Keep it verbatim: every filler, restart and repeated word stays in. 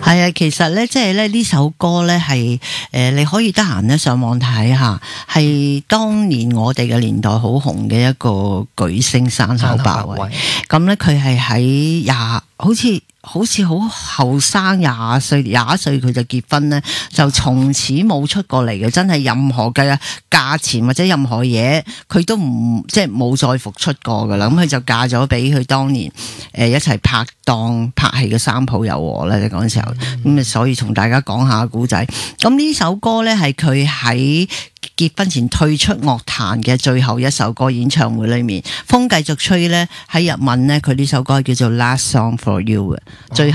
係啊，其實咧，即係咧呢首歌咧係誒，你可以得閒咧上網睇下，係當年我哋嘅年代好紅嘅一個巨星山口百惠。咁咧佢係喺廿，好似好似好後生廿歲，廿一歲佢就結婚咧，就從此冇出過嚟嘅，真係任何嘅價錢或者任何嘢，佢都唔即係冇再復出過噶啦。咁佢就嫁咗俾佢當年誒、呃、一齊拍檔拍戲嘅三浦友和咧，嗰陣時候咁啊，所以同大家講下古仔。咁呢首歌咧係佢喺結婚前退出樂壇嘅最後一首歌演唱會裏面，風繼續吹咧喺日文咧，佢呢首歌叫做 Last Song for You 嘅最後。